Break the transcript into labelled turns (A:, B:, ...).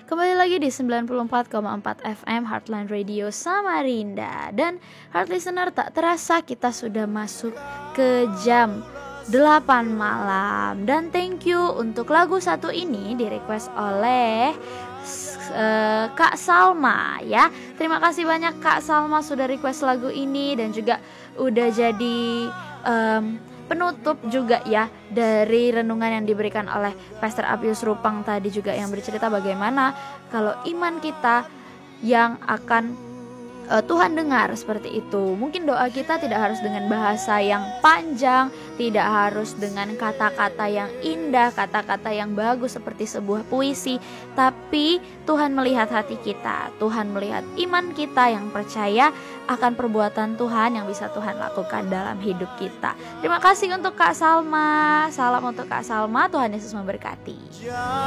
A: Kembali lagi di 94,4 FM Heartland Radio Samarinda. Dan Heart Listener, tak terasa kita sudah masuk ke jam 8 malam. Dan thank you untuk lagu satu ini di request oleh Kak Salma ya. Terima kasih banyak Kak Salma sudah request lagu ini. Dan juga udah jadi penutup juga ya dari renungan yang diberikan oleh Pastor Abius Rupang tadi juga, yang bercerita bagaimana kalau iman kita yang akan Tuhan dengar seperti itu. Mungkin doa kita tidak harus dengan bahasa yang panjang, tidak harus dengan kata-kata yang indah, kata-kata yang bagus seperti sebuah puisi, tapi Tuhan melihat hati kita, Tuhan melihat iman kita yang percaya akan perbuatan Tuhan yang bisa Tuhan lakukan dalam hidup kita. Terima kasih untuk Kak Salma. Salam untuk Kak Salma, Tuhan Yesus memberkati.